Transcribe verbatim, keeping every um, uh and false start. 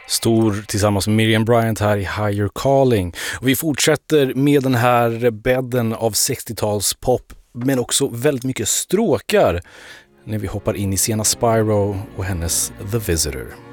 Stor tillsammans med Miriam Bryant här i Higher Calling. Och vi fortsätter med den här bädden av sextio-tals pop, men också väldigt mycket stråkar när vi hoppar in i sena Spyro och hennes The Visitor.